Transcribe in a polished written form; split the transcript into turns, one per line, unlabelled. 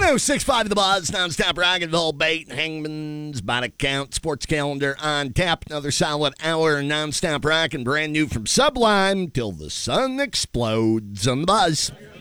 106.5 The Buzz, nonstop rockin' the whole bait, Hangman's Body Count, sports calendar on tap. Another solid hour nonstop rockin', brand new from Sublime till the sun explodes on The Buzz.